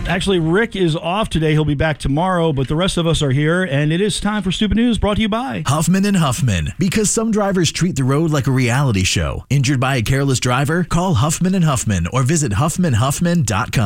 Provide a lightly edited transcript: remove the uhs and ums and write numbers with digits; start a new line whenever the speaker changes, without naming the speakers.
Actually, Rick is off today. He'll be back tomorrow, but the rest of us are here, and it is time for Stupid News, brought to you by
Huffman and Huffman. Because some drivers treat the road like a reality show. Injured by a careless driver? Call Huffman and Huffman or visit huffmanhuffman.com.